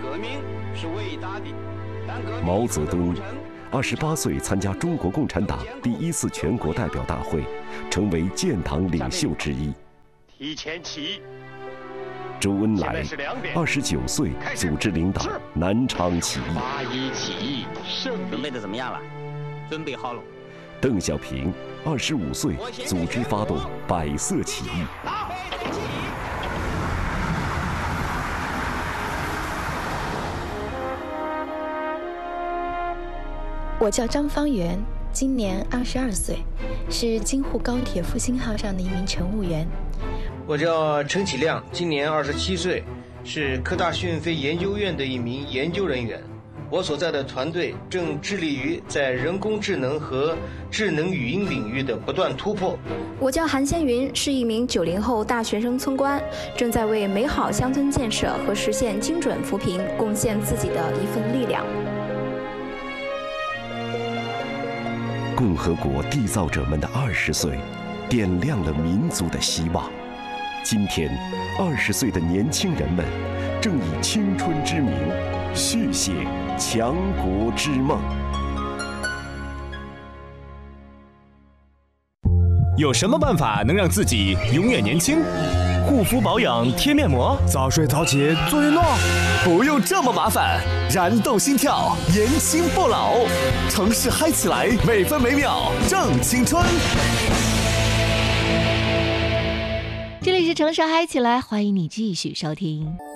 革命是伟大的，但革命毛泽东28岁参加中国共产党第1次全国代表大会，成为建党领袖之一。 提前起义。 周恩来29岁组织领导南昌起义。 8·1起义胜利。 准备的怎么样了？准备好了。 邓小平25岁组织发动百色起义。 我叫张方圆，今年22岁，是京沪高铁复兴号上的一名乘务员。 我叫陈启亮，今年27岁，是科大讯飞研究院的一名研究人员。我所在的团队正致力于在人工智能和智能语音领域的不断突破。 我叫韩先云，是一名90后大学生村官，正在为美好乡村建设和实现精准扶贫贡献自己的一份力量。 共和国缔造者们的20岁，点亮了民族的希望。今天，20岁的年轻人们正以青春之名续写强国之梦。 有什么办法能让自己永远年轻？护肤保养贴面膜， 早睡早起做运动， 不用这么麻烦，燃动心跳，年轻不老，城市嗨起来，每分每秒正青春。 这里是城市嗨起来，欢迎你继续收听。